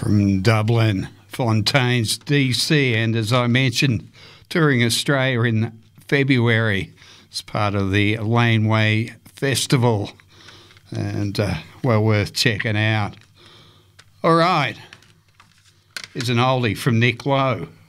from Dublin, Fontaines, DC, and as I mentioned, touring Australia in February as part of the Laneway Festival, and well worth checking out. All right, here's an oldie from Nick Lowe.